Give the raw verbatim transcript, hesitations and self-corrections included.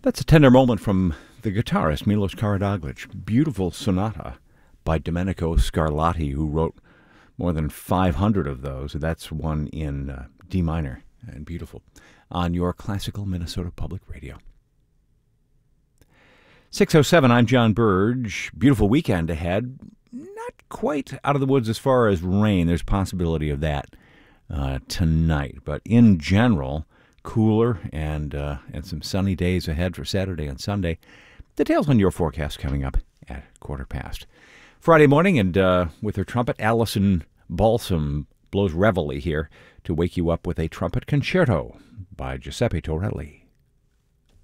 That's a tender moment from the guitarist Milos Karadzic. Beautiful sonata by Domenico Scarlatti, who wrote more than five hundred of those. That's one in uh, D minor, and beautiful, on your classical Minnesota Public Radio. six oh seven, I'm John Burge. Beautiful weekend ahead. Not quite out of the woods as far as rain. There's possibility of that uh, tonight. But in general, cooler and uh, and some sunny days ahead for Saturday and Sunday. Details on your forecast coming up at quarter past. Friday morning, and uh, with her trumpet, Allison Balsam blows reveille here to wake you up with a trumpet concerto by Giuseppe Torelli.